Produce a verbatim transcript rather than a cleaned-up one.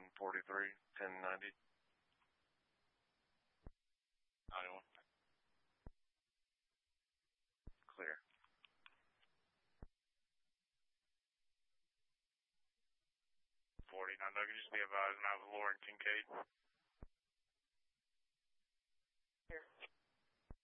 one forty-three, ten ninety. ninety-one. Clear. forty-nine, Doug, just be advised, and I have Lauren Kincaid. Here.